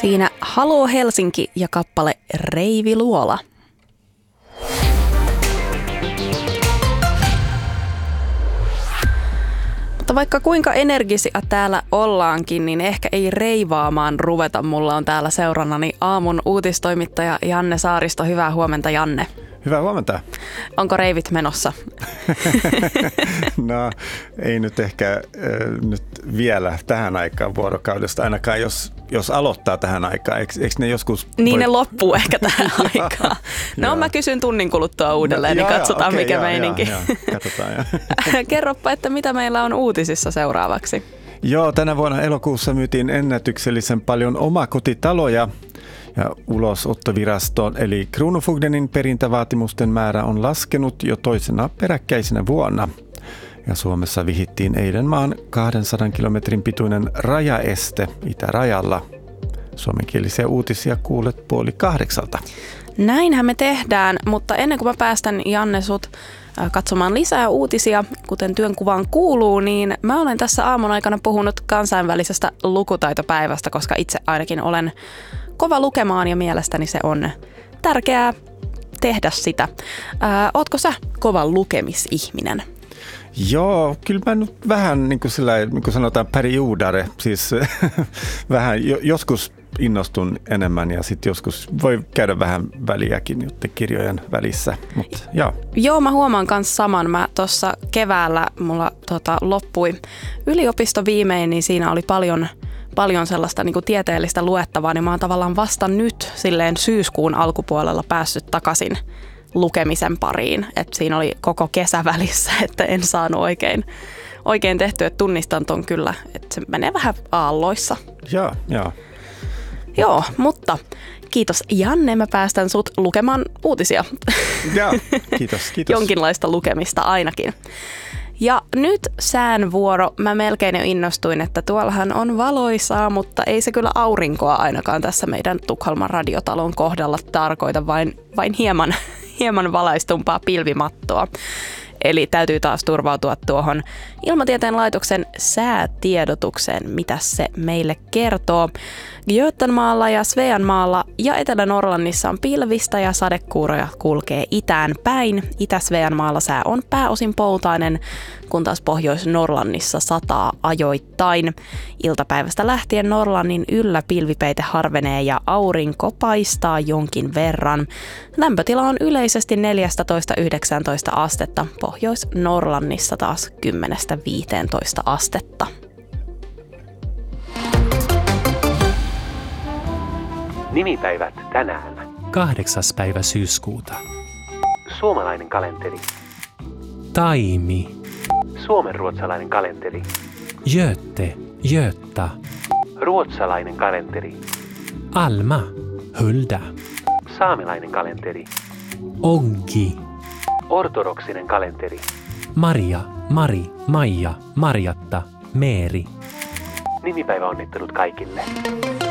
Siinä Haloo Helsinki ja kappale Reiviluola. Mutta vaikka kuinka energisiä täällä ollaankin, niin ehkä ei reivaamaan ruveta. Mulla on täällä seurannani aamun uutistoimittaja Janne Saaristo. Hyvää huomenta, Janne. Hyvää huomenta. Onko reivit menossa? No ei nyt ehkä nyt vielä tähän aikaan vuorokaudesta, ainakaan jos aloittaa tähän aikaan. Eikö ne joskus... Niin ne loppuu ehkä tähän aikaan. No mä kysyn tunnin kuluttua uudelleen, niin katsotaan mikä meininki. Katsotaan. Kerropa, että mitä meillä on uutisissa seuraavaksi. Joo, tänä vuonna elokuussa myytiin ennätyksellisen paljon omakotitaloja. Ja ulosottoviraston eli Kronofogdenin perintävaatimusten määrä on laskenut jo toisena peräkkäisenä vuonna. Ja Suomessa vihittiin eilen maan 200 kilometrin pituinen rajaeste itärajalla. Suomenkielisiä uutisia kuulet 7:30. Näinhän me tehdään, mutta ennen kuin mä päästän Janne sut katsomaan lisää uutisia, kuten työnkuvaan kuuluu, niin mä olen tässä aamun aikana puhunut kansainvälisestä lukutaitopäivästä, koska itse ainakin olen kova lukemaan ja mielestäni se on tärkeää tehdä sitä. Ootko sä kova lukemisihminen? Joo, kyllä mä nyt vähän niin kuin sanotaan periodare, siis vähän joskus innostun enemmän ja sitten joskus voi käydä vähän väliäkin kirjojen välissä. Joo, mä huomaan myös saman. Mä tuossa keväällä mulla loppui yliopisto viimein, niin siinä oli paljon sellaista niin kuin tieteellistä luettavaa, niin mä oon tavallaan vasta nyt silleen syyskuun alkupuolella päässyt takaisin lukemisen pariin. Et siinä oli koko kesä välissä, että en saanut oikein tehtyä, että tunnistan ton kyllä, että se menee vähän aalloissa. Joo, mutta kiitos Janne, mä päästän sut lukemaan uutisia. Joo, kiitos. Jonkinlaista lukemista ainakin. Ja nyt sään vuoro. Mä melkein jo innostuin, että tuollahan on valoisaa, mutta ei se kyllä aurinkoa ainakaan tässä meidän Tukholman radiotalon kohdalla tarkoita, vain hieman valaistumpaa pilvimattoa. Eli täytyy taas turvautua tuohon Ilmatieteen laitoksen säätiedotukseen, mitä se meille kertoo. Göteborgilla ja Sveanmaalla ja Etelä-Norlannissa on pilvistä ja sadekuuroja kulkee itään päin. Itä-Sveanmaalla sää on pääosin poutainen, kun taas Pohjois-Norlannissa sataa ajoittain. Iltapäivästä lähtien Norlannin yllä pilvipeite harvenee ja aurinko paistaa jonkin verran. Lämpötila on yleisesti 14-19 astetta, Pohjois-Norlannissa taas 10-15 astetta. Nimipäivät tänään. 8. päivä syyskuuta. Suomalainen kalenteri. Taimi. Suomenruotsalainen kalenteri. Göte. Göta. Ruotsalainen kalenteri. Alma. Hulda. Saamelainen kalenteri. Oggi. Ortodoksinen kalenteri. Maria. Mari. Maija. Marjatta. Meeri. Nimipäiväonnittelut kaikille.